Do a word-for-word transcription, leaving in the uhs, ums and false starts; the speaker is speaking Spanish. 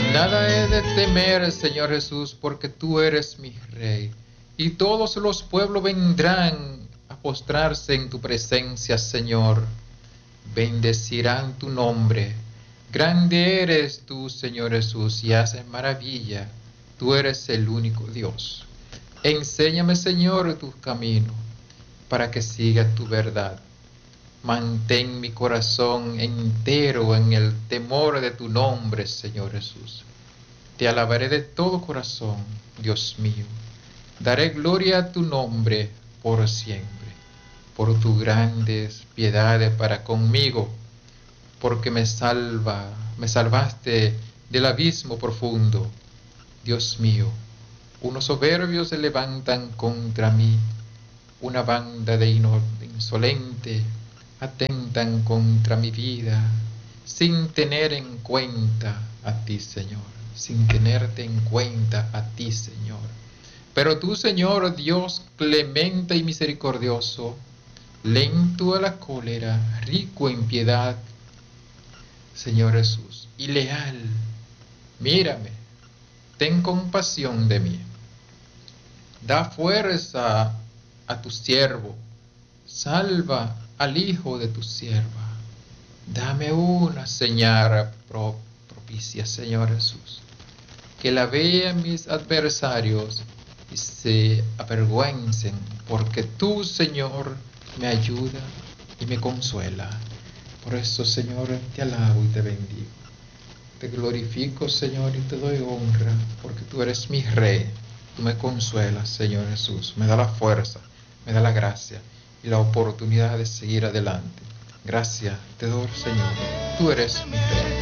Nada he de temer, Señor Jesús, porque tú eres mi Rey. Y todos los pueblos vendrán a postrarse en tu presencia, Señor. Bendecirán tu nombre. Grande eres tú, Señor Jesús, y haces maravilla. Tú eres el único Dios. Enséñame, Señor, tu camino, para que siga tu verdad. Mantén mi corazón entero en el temor de tu nombre, Señor Jesús. Te alabaré de todo corazón, Dios mío. Daré gloria a tu nombre por siempre, por tus grandes piedades para conmigo, porque me salva, me salvaste del abismo profundo. Dios mío, unos soberbios se levantan contra mí, una banda de insolentes atentan contra mi vida, sin tener en cuenta a ti, Señor, sin tenerte en cuenta a ti, Señor. Pero tú, Señor, Dios clemente y misericordioso, lento a la cólera, rico en piedad, Señor Jesús, y leal, mírame, ten compasión de mí. Da fuerza a tu siervo, salva al hijo de tu sierva. Dame una señal propicia, Señor Jesús, que la vean mis adversarios y se avergüencen, porque tú, Señor, me ayuda y me consuela. Por eso, Señor, te alabo y te bendigo. Te glorifico, Señor, y te doy honra, porque tú eres mi Rey. Tú me consuelas, Señor Jesús, me da la fuerza, me da la gracia y la oportunidad de seguir adelante. Gracias te doy, Señor, tú eres mi Rey.